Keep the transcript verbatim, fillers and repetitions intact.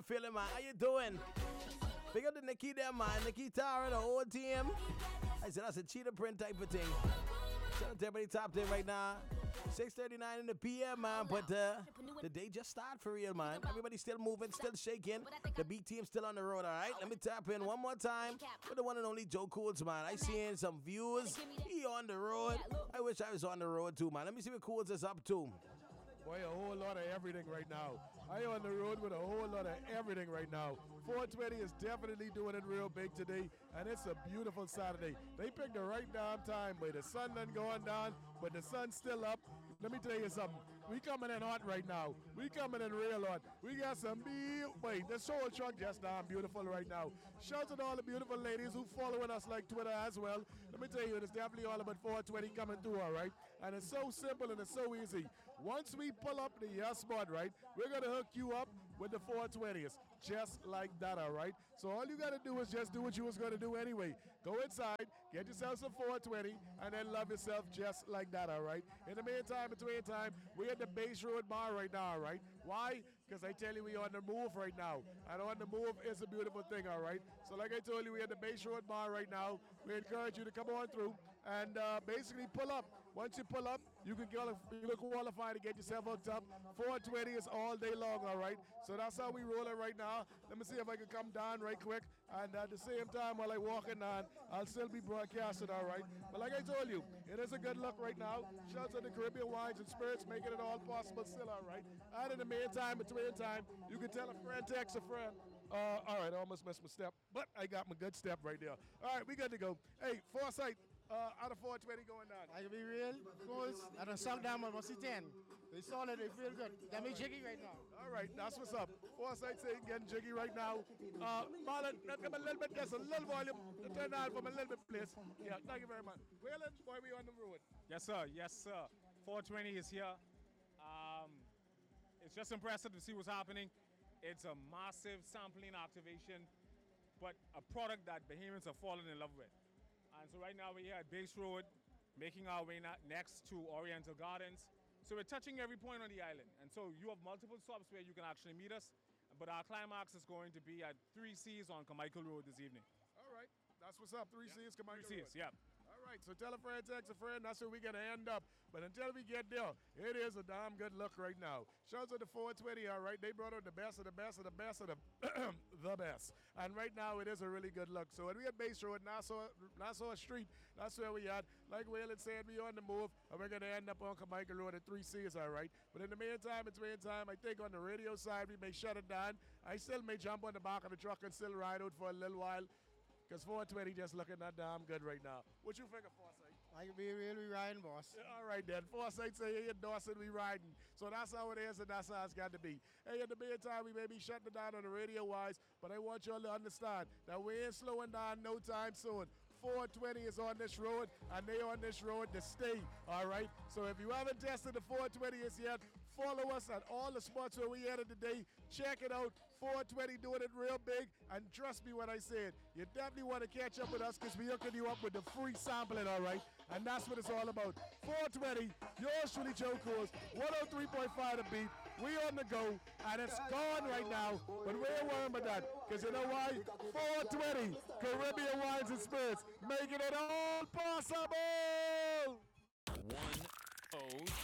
feeling, man? How you doing? Big up to Nikki there, man. Nikki Tara, the whole team. I said that's a cheetah print type of thing. Shout out to everybody top ten right now. six thirty-nine in the P M, man. But uh, the day just started for real, man. Everybody still moving, still shaking. The B team still on the road, all right? Let me tap in one more time with the one and only Joe Cools, man. I seen some views. He on the road. I wish I was on the road too, man. Let me see what Cools is up to. Boy, a whole lot of everything right now. I on the road with a whole lot of everything right now. four twenty is definitely doing it real big today, and it's a beautiful Saturday. They picked the right damn time, boy. The sun done going down, but the sun's still up. Let me tell you something. We coming in hot right now. We coming in real hot. We got some beautiful. Wait, this whole truck just damn beautiful right now. Shout out to all the beautiful ladies who following us like Twitter as well. Let me tell you, it's definitely all about four twenty coming through, all right? And it's so simple and it's so easy. Once we pull up the uh, spot, right, we're going to hook you up with the four twenties, just like that, all right? So all you got to do is just do what you was going to do anyway. Go inside, get yourself some four twenty, and then love yourself just like that, all right? In the meantime, between time, we're at the Base Road Bar right now, all right? Why? Because I tell you, we on the move right now. And on the move is a beautiful thing, all right? So like I told you, we're at the Base Road Bar right now. We encourage you to come on through and uh, basically pull up. Once you pull up, you can, qualify, you can qualify to get yourself hooked up. four twenty is all day long, all right? So that's how we rolling right now. Let me see if I can come down right quick. And at the same time, while I'm walking down, I'll still be broadcasting, all right? But like I told you, it is a good look right now. Shout out to the Caribbean Wines and Spirits, making it all possible still, all right? And in the meantime, between time, you can tell a friend, text a friend. Uh, all right, I almost missed my step, but I got my good step right there. All right, we good to go. Hey, Foresight, uh, out of four twenty going down. I can be real, close. I done suck down on C ten. They saw that they feel good. Got me jiggy right now. All right, that's what's up. Foresight saying getting jiggy right now. Uh, Marlon, let's give a little bit, just a little volume. Turn down from a little bit, please. Yeah, thank you very much. Waylon, boy, we on the road. Yes, sir. Yes, sir. four twenty is here. Um, it's just impressive to see what's happening. It's a massive sampling activation, but a product that Bahamians have fallen in love with. And so right now we're here at Base Road, making our way next to Oriental Gardens. So we're touching every point on the island. And so you have multiple stops where you can actually meet us, but our climax is going to be at three C's on Carmichael Road this evening. All right, that's what's up, three C's, Carmichael three Road. C's, yeah. All right, so tell a friend, text a friend, that's where we're going to end up. But until we get there, it is a damn good look right now. Shouts out to four twenty, all right? They brought out the best of the best of the best of the the best. And right now, it is a really good look. So when we at Base Road, Nassau, Nassau Street, that's where we at. Like Waylon said, we on the move, and we're going to end up on Carmichael Road at three C's, all right? But in the meantime, between time, I think on the radio side, we may shut it down. I still may jump on the back of the truck and still ride out for a little while. Because four twenty just looking that damn good right now. What you think of Foresight? I can be real, we riding, boss. Yeah, all right, then. Foresight say, hey, endorsing, we riding. So that's how it is, and that's how it's got to be. Hey, in the meantime, we may be shutting it down on the radio-wise, but I want y'all to understand that we ain't slowing down no time soon. four twenty is on this road, and they on this road to stay, all right? So if you haven't tested the four twenties yet, follow us at all the spots where we headed today. Check it out. four twenty doing it real big. And trust me when I say it, you definitely want to catch up with us because we're hooking you up with the free sampling, all right? And that's what it's all about. four twenty, yours truly, Joe Cools, one oh three point five The Beat. We on the go, and it's gone right now. But we ain't worrying about that because you know why? four twenty, Caribbean Wines and Spirits, making it all possible. one oh